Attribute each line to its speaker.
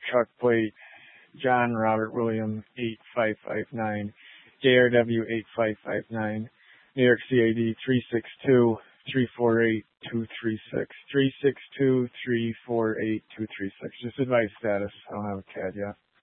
Speaker 1: truck plate, John Robert William 8559, JRW 8559, New York CAD 362-348-236, 362-348-236. Just advice status. I don't have a CAD yet.